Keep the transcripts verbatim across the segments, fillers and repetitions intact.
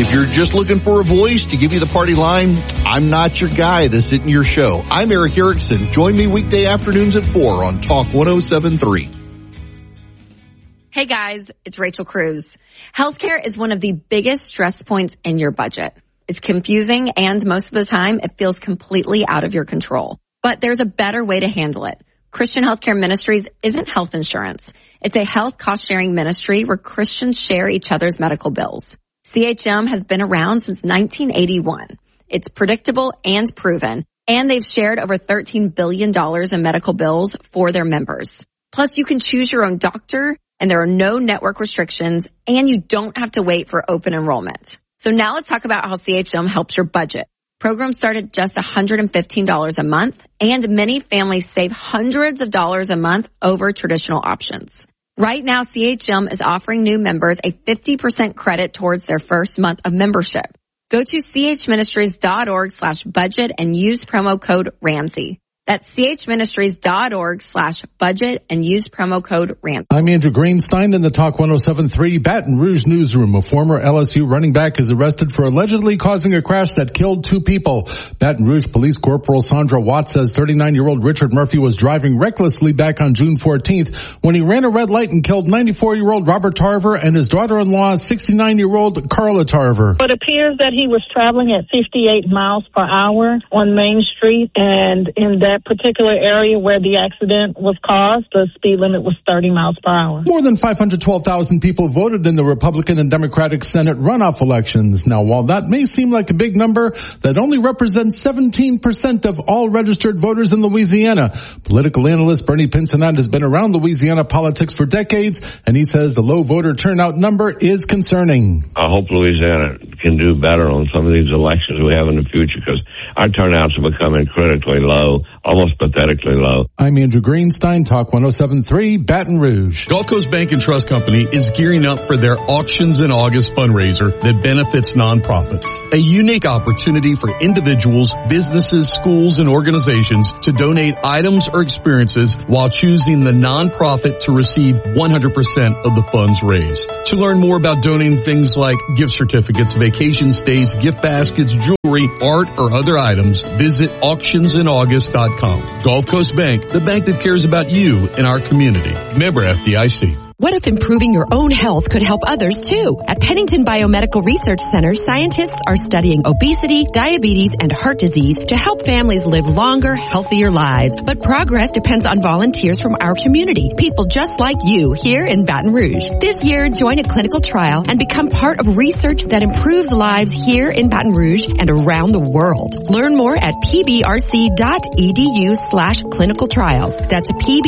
If you're just looking for a voice to give you the party line, I'm not your guy. This isn't your show. I'm Eric Erickson. Join me weekday afternoons at four on Talk one oh seven point three. Hey guys, it's Rachel Cruz. Healthcare is one of the biggest stress points in your budget. It's confusing and most of the time it feels completely out of your control. But there's a better way to handle it. Christian Healthcare Ministries isn't health insurance. It's a health cost-sharing ministry where Christians share each other's medical bills. C H M has been around since nineteen eighty-one. It's predictable and proven, and they've shared over thirteen billion dollars in medical bills for their members. Plus, you can choose your own doctor, and there are no network restrictions, and you don't have to wait for open enrollment. So now let's talk about how C H M helps your budget. Programs start at just one hundred fifteen dollars a month, and many families save hundreds of dollars a month over traditional options. Right now, C H M is offering new members a fifty percent credit towards their first month of membership. Go to chministries.org slash budget and use promo code Ramsey. That's chministries.org slash budget and use promo code Ramsey. I'm Andrew Greenstein in the Talk one oh seven point three Baton Rouge newsroom. A former L S U running back is arrested for allegedly causing a crash that killed two people. Baton Rouge Police Corporal Sandra Watts says thirty-nine-year-old Richard Murphy was driving recklessly back on June fourteenth when he ran a red light and killed ninety-four-year-old Robert Tarver and his daughter-in-law, sixty-nine-year-old Carla Tarver. It appears that he was traveling at fifty-eight miles per hour on Main Street, and in that particular area where the accident was caused, the speed limit was thirty miles per hour. More than five hundred twelve thousand people voted in the Republican and Democratic Senate runoff elections. Now, while that may seem like a big number, that only represents seventeen percent of all registered voters in Louisiana. Political analyst Bernie Pinsonat has been around Louisiana politics for decades, and he says the low voter turnout number is concerning. I hope Louisiana can do better on some of these elections we have in the future, because our turnouts are becoming critically low, almost pathetically low. I'm Andrew Greenstein, Talk one oh seven point three, Baton Rouge. Gulf Coast Bank and Trust Company is gearing up for their Auctions in August fundraiser that benefits nonprofits. A unique opportunity for individuals, businesses, schools, and organizations to donate items or experiences while choosing the nonprofit to receive one hundred percent of the funds raised. To learn more about donating things like gift certificates, vacation stays, gift baskets, jewelry, art, or other items, visit auctions in august dot com. Gulf Coast Bank, the bank that cares about you and our community. Member F D I C. What if improving your own health could help others too? At Pennington Biomedical Research Center, scientists are studying obesity, diabetes, and heart disease to help families live longer, healthier lives. But progress depends on volunteers from our community, people just like you here in Baton Rouge. This year, join a clinical trial and become part of research that improves lives here in Baton Rouge and around the world. Learn more at pbrc.edu slash clinical trials. That's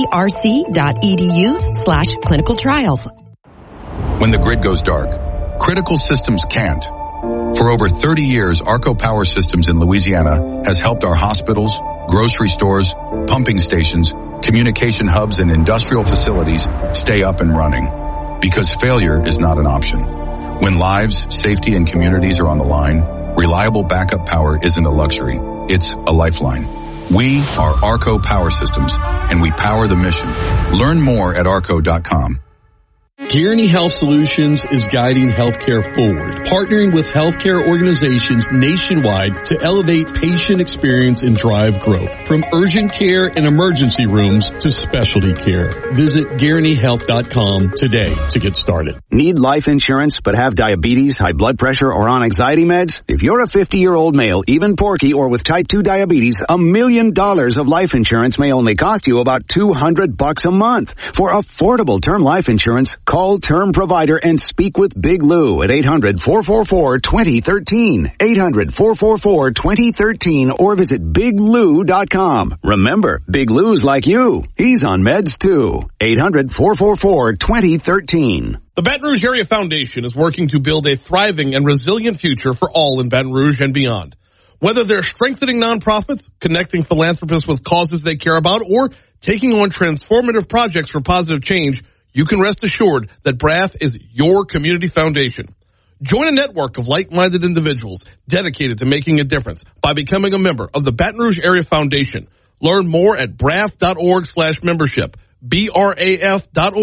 pbrc.edu slash clinical trials. When the grid goes dark, critical systems can't. For over thirty years, Arco Power Systems in Louisiana has helped our hospitals, grocery stores, pumping stations, communication hubs, and industrial facilities stay up and running. Because failure is not an option. When lives, safety, and communities are on the line, reliable backup power isn't a luxury. It's a lifeline. We are Arco Power Systems, and we power the mission. Learn more at arco dot com. Guaranty Health Solutions is guiding healthcare forward, partnering with healthcare organizations nationwide to elevate patient experience and drive growth. From urgent care and emergency rooms to specialty care. Visit guaranty health dot com today to get started. Need life insurance but have diabetes, high blood pressure, or on anxiety meds? If you're a fifty-year-old male, even porky, or with type two diabetes, a million dollars of life insurance may only cost you about two hundred bucks a month. For affordable term life insurance, call Term Provider and speak with Big Lou at eight hundred, four four four, two zero one three, eight hundred, four four four, two zero one three, or visit big lou dot com. Remember, Big Lou's like you. He's on meds too. eight hundred, four four four, two zero one three. The Baton Rouge Area Foundation is working to build a thriving and resilient future for all in Baton Rouge and beyond. Whether they're strengthening nonprofits, connecting philanthropists with causes they care about, or taking on transformative projects for positive change, you can rest assured that B R A F is your community foundation. Join a network of like-minded individuals dedicated to making a difference by becoming a member of the Baton Rouge Area Foundation. Learn more at braf dot org slash membership, B R A F dot org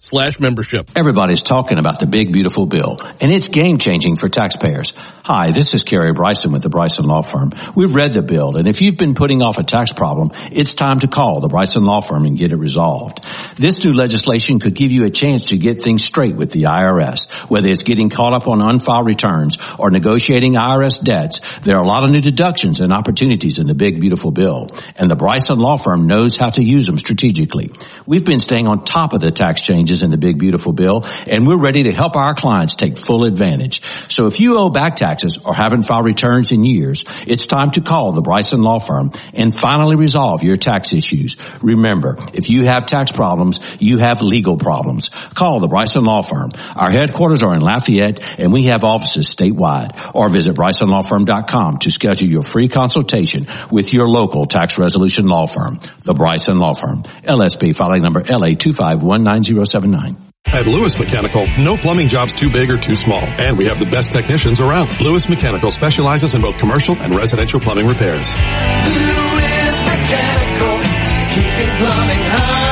slash membership. Everybody's talking about the big, beautiful bill, and it's game-changing for taxpayers. Hi, this is Kerry Bryson with the Bryson Law Firm. We've read the bill, and if you've been putting off a tax problem, it's time to call the Bryson Law Firm and get it resolved. This new legislation could give you a chance to get things straight with the I R S. Whether it's getting caught up on unfiled returns or negotiating I R S debts, there are a lot of new deductions and opportunities in the big, beautiful bill, and the Bryson Law Firm knows how to use them strategically. We've been staying on top of the tax changes in the big, beautiful bill, and we're ready to help our clients take full advantage. So if you owe back taxes or haven't filed returns in years, it's time to call the Bryson Law Firm and finally resolve your tax issues. Remember, if you have tax problems, you have legal problems. Call the Bryson Law Firm. Our headquarters are in Lafayette, and we have offices statewide. Or visit Bryson Law Firm dot com to schedule your free consultation with your local tax resolution law firm. The Bryson Law Firm, L S B filing number L A two five one nine zero seven nine. At Lewis Mechanical, no plumbing job's too big or too small, and we have the best technicians around. Lewis Mechanical specializes in both commercial and residential plumbing repairs. Lewis Mechanical, keeping plumbing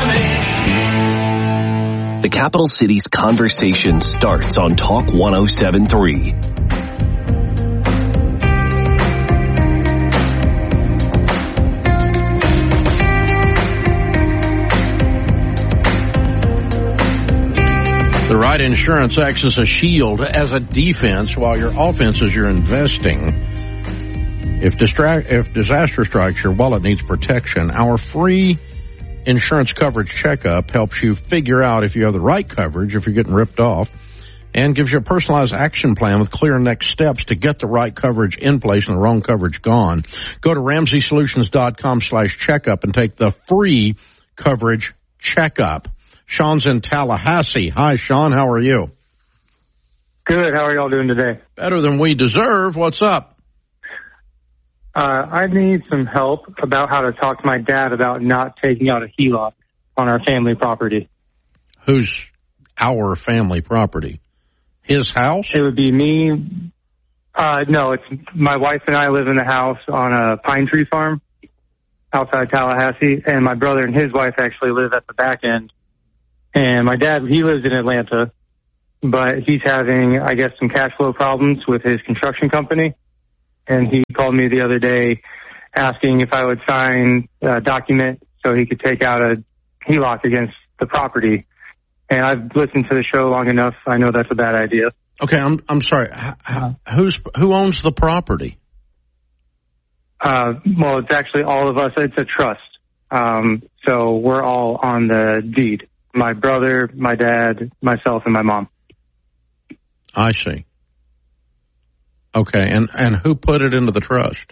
humming. The capital city's conversation starts on Talk one oh seven point three. The right insurance acts as a shield, as a defense, while your offense is your investing. If, distra- if disaster strikes, your wallet needs protection. Our free insurance coverage checkup helps you figure out if you have the right coverage, if you're getting ripped off, and gives you a personalized action plan with clear next steps to get the right coverage in place and the wrong coverage gone. Go to Ramsey Solutions dot com slash checkup and take the free coverage checkup. Sean's in Tallahassee. Hi, Sean. How are you? Good. How are y'all doing today? Better than we deserve. What's up? Uh, I need some help about how to talk to my dad about not taking out a H E L O C on our family property. Who's our family property? His house? It would be me. Uh, no, it's my wife and I live in the house on a pine tree farm outside Tallahassee, and my brother and his wife actually live at the back end. And my dad, he lives in Atlanta, but he's having, I guess, some cash flow problems with his construction company. And he called me the other day asking if I would sign a document so he could take out a H E L O C against the property. And I've listened to the show long enough. I know that's a bad idea. Okay, I'm I'm sorry. H- who's who owns the property? Uh, well, it's actually all of us. It's a trust. Um, so we're all on the deed. My brother, my dad, myself, and my mom. I see. Okay, and, and who put it into the trust?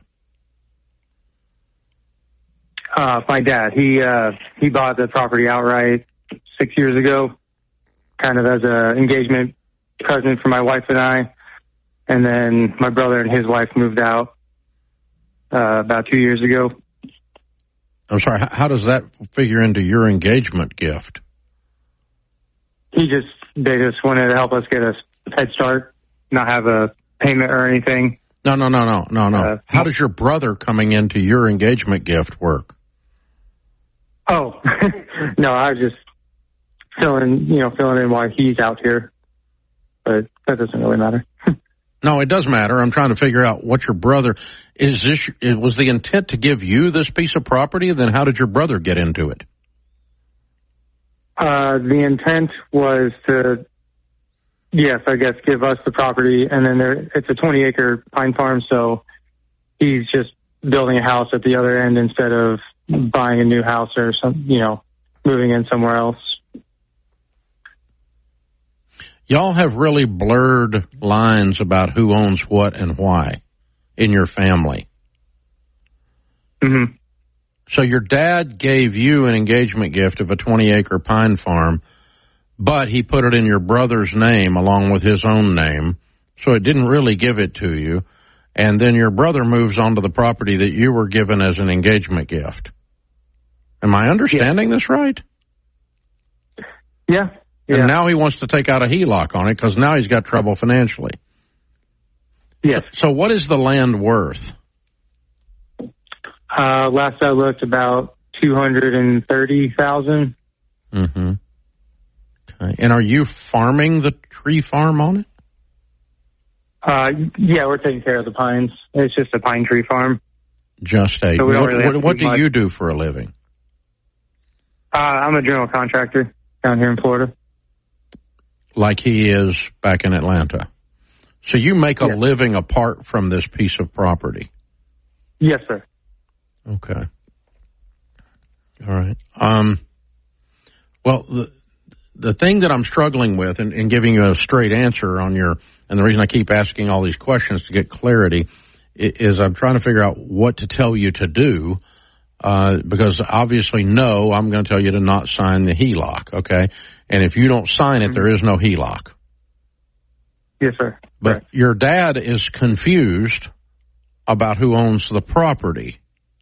Uh, my dad. He uh, he bought the property outright six years ago, kind of as an engagement present for my wife and I. And then my brother and his wife moved out uh, about two years ago. I'm sorry, how does that figure into your engagement gift? He just, they just wanted to help us get a head start, not have a payment or anything. No, no, no, no, no, no. Uh, How does your brother coming into your engagement gift work? Oh, no, I was just filling, you know, filling in why he's out here, but that doesn't really matter. No, it does matter. I'm trying to figure out what your brother, is this, was the intent to give you this piece of property? Then how did your brother get into it? Uh, the intent was to, yes, I guess, give us the property, and then there, it's a twenty acre pine farm, so he's just building a house at the other end instead of buying a new house or some, you know, moving in somewhere else. Y'all have really blurred lines about who owns what and why in your family. Mm-hmm. So your dad gave you an engagement gift of a twenty acre pine farm, but he put it in your brother's name along with his own name, so it didn't really give it to you. And then your brother moves onto the property that you were given as an engagement gift. Am I understanding yeah. this right? Yeah. yeah. And now he wants to take out a H E L O C on it because now he's got trouble financially. Yes. So what is the land worth? Uh, last I looked, about two hundred thirty thousand dollars. Mm-hmm. Okay. And are you farming the tree farm on it? Uh, yeah, we're taking care of the pines. It's just a pine tree farm. Just a. So we don't what really have what, to what do do much. you do for a living? Uh, I'm a general contractor down here in Florida. Like he is back in Atlanta. So you make a Yeah. living apart from this piece of property? Yes, sir. Okay. All right. Um, well, the, the thing that I'm struggling with and, and giving you a straight answer on your, and the reason I keep asking all these questions to get clarity is I'm trying to figure out what to tell you to do, uh, because obviously, no, I'm going to tell you to not sign the H E L O C, okay? And if you don't sign it, there is no H E L O C. Yes, sir. But Right. your dad is confused about who owns the property.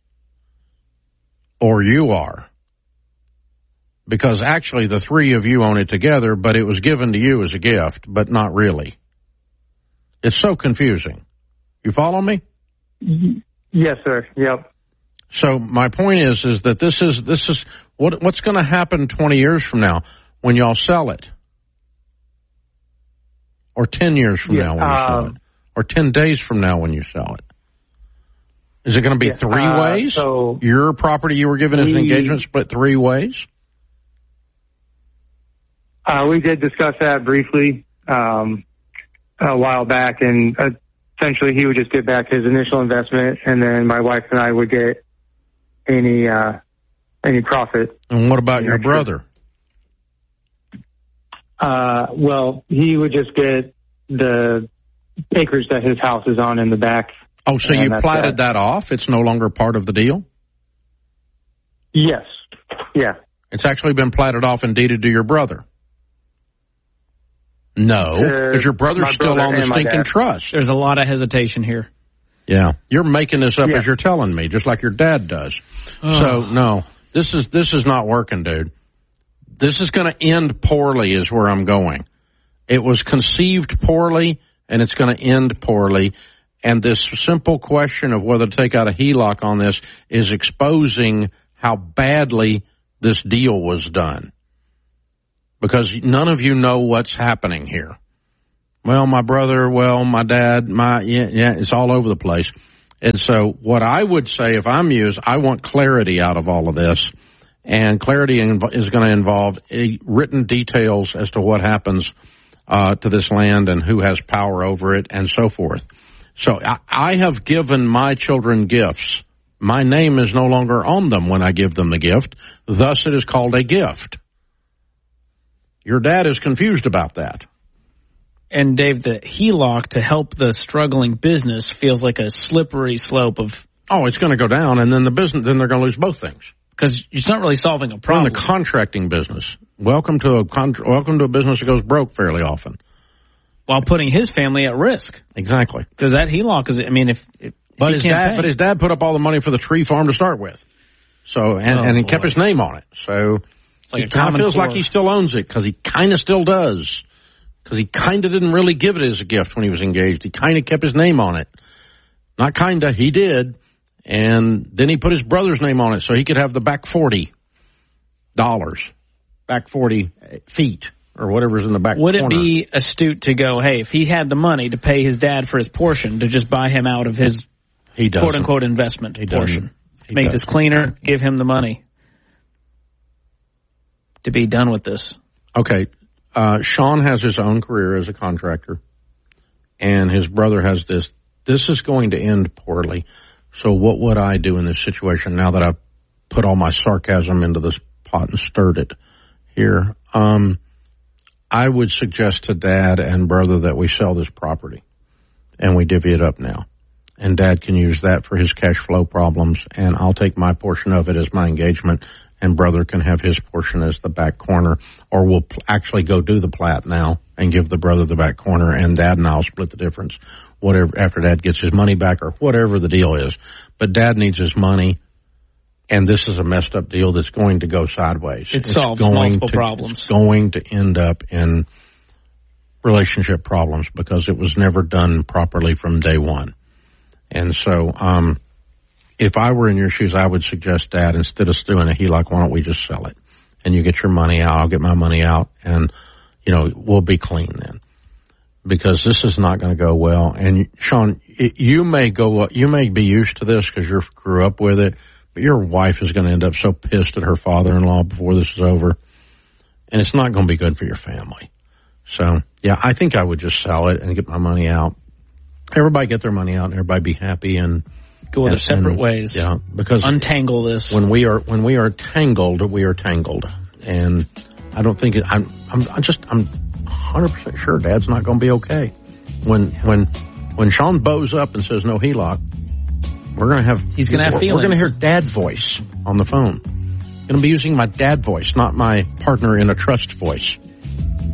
Or you are. Because actually the three of you own it together, but it was given to you as a gift, but not really. It's so confusing. You follow me? Yes, sir. Yep. So my point is, is that this is, this is, what, what's going to happen twenty years from now when y'all sell it? Or ten years from Yeah, now when you sell um, it? Or ten days from now when you sell it? Is it going to be Yeah, three uh, ways? so Your property you were given as an we- engagement split three ways? Uh, we did discuss that briefly um, a while back, and uh, essentially he would just get back his initial investment, and then my wife and I would get any uh, any profit. And what about your Extra. brother? Uh, well, he would just get the acreage that his house is on in the back. Oh, so and you that's platted that off? It's no longer part of the deal? Yes. Yeah. It's actually been platted off and deeded to your brother? No, because your brother's my still brother on the and my stinking dad. trust. There's a lot of hesitation here. Yeah, you're making this up Yeah. as you're telling me, just like your dad does. Oh. So no, this is this is not working, dude. This is going to end poorly, is where I'm going. It was conceived poorly, and it's going to end poorly. And this simple question of whether to take out a H E L O C on this is exposing how badly this deal was done. Because none of you know what's happening here. Well, my brother, well, my dad, my, yeah, yeah, it's all over the place. And so what I would say if I'm you is I want clarity out of all of this. And clarity inv- is going to involve a written details as to what happens uh, to this land and who has power over it and so forth. So I, I have given my children gifts. My name is no longer on them when I give them the gift. Thus, it is called a gift. Your dad is confused about that. And Dave, the H E L O C to help the struggling business feels like a slippery slope of. Oh, it's going to go down, and then the business, then they're going to lose both things. Because it's not really solving a We're in problem. the contracting business. Welcome to a con- welcome to a business that goes broke fairly often. While putting his family at risk. Exactly. Because that H E L O C is, I mean, if, if But he his can't dad, pay. but his dad put up all the money for the tree farm to start with. So and, Oh, and he boy. kept his name on it. So like he a kind of common feels like core. he still owns it because he kind of still does. Because he kind of didn't really give it as a gift when he was engaged. He kind of kept his name on it. Not kind of, he did. And then he put his brother's name on it so he could have the back forty dollars, back forty feet, or whatever's in the back Would corner. it be astute to go, hey, if he had the money to pay his dad for his portion, to just buy him out of his he doesn't. quote-unquote investment He portion? doesn't. He Make doesn't. this cleaner, give him the money to be done with this. Okay. Uh, Sean has his own career as a contractor, and his brother has this. This is going to end poorly. So what would I do in this situation now that I've put all my sarcasm into this pot and stirred it here? Um, I would suggest to Dad and brother that we sell this property, and we divvy it up now. And Dad can use that for his cash flow problems, and I'll take my portion of it as my engagement, and brother can have his portion as the back corner, or we'll pl- actually go do the plat now and give the brother the back corner, and Dad and I'll split the difference, whatever, after Dad gets his money back or whatever the deal is. But Dad needs his money, and this is a messed up deal that's going to go sideways. It It's solves going multiple to- problems. It's going to end up in relationship problems because it was never done properly from day one. And so, um, if I were in your shoes, I would suggest, Dad, instead of doing a H E L O C, why don't we just sell it? and you get your money out. I'll get my money out, and, you know, we'll be clean then. Because this is not going to go well. And, Sean, it, you may go, you may be used to this because you grew up with it, but your wife is going to end up so pissed at her father-in-law before this is over, and it's not going to be good for your family. So, yeah, I think I would just sell it and get my money out. Everybody get their money out, and everybody be happy and go their separate and, ways. Yeah, because untangle this. When we are when we are tangled, we are tangled, and I don't think it, I'm I'm, I'm just I'm one hundred percent sure Dad's not going to be okay. When when when Sean bows up and says no H E L O C, we're going to have he's going to have feelings. We're going to hear Dad voice on the phone. Going to be using my dad voice, not my partner in a trust voice.